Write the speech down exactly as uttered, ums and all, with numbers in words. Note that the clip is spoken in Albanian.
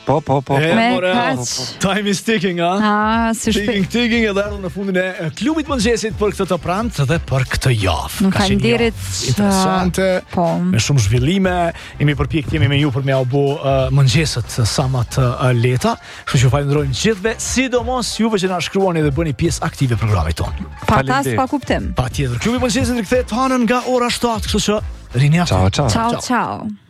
Po, po, po. E, Me more, kaq. time is ticking, ha? Ah, si Ticking, shpejt. ticking, edhe erdhëm në fundin e klubit mëngjesit për këtë të prantë dhe për këtë javë. Nuk Ka ka qenë një ndirit javë interesante, po. me shumë zhvillime, jemi përpjek jemi me ju për me abu uh, mëngjesët sa më të uh, leta, kështu që falenderojmë gjithëve, sidomos juve që na shkruani dhe bëni pjesë aktive programit tonë. Pa tas Faleminderit. pa kuptim. Patjetër, klubi i mëngjesit rikthehet hanën nga ora shtatë, kështu që rini aftë. Ciao, ciao. Ciao, ciao.